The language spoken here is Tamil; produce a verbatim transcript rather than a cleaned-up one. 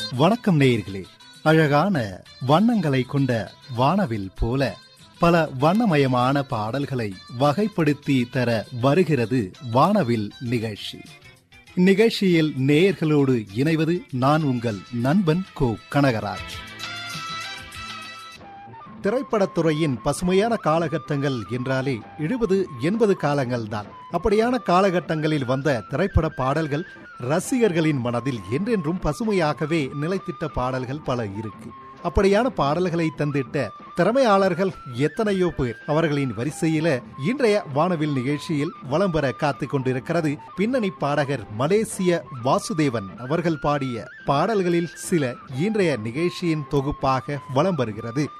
வணக்கம் நேயர்களே. அழகான வண்ணங்களை கொண்ட வானவில் போல பல வண்ணமயமான பாடல்களை வகைப்படுத்தி தர வருகிறது வானவில் நிகழ்ச்சி. இந்நிகழ்ச்சியில் நேயர்களோடு இணைவது நான் உங்கள் நண்பன் கோ கனகராஜ். திரைப்படத்துறையின் பசுமையான காலகட்டங்கள் என்றாலே எழுபது எண்பது காலங்கள்தான். அப்படியான காலகட்டங்களில் வந்த திரைப்பட பாடல்கள் ரசிகர்களின் மனதில் என்றென்றும் பசுமையாகவே நிலைத்திட்ட பாடல்கள் பல இருக்கு. அப்படியான பாடல்களை தந்திட்ட திறமையாளர்கள் எத்தனையோ பேர். அவர்களின் வரிசையில இன்றைய வானவில் நிகழ்ச்சியில் வலம் பெற காத்து கொண்டிருக்கிறது பின்னணி பாடகர் மலேசிய வாசுதேவன் அவர்கள் பாடிய பாடல்களில் சில இன்றைய நிகழ்ச்சியின் தொகுப்பாக வலம் வருகிறது.